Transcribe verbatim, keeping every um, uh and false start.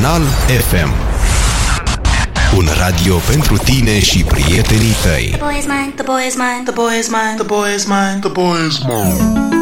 Canal F M. Un radio pentru tine și prietenii tăi. The boy is mine, the boy is mine, the boy is mine, the boy is mine, the boy is mine.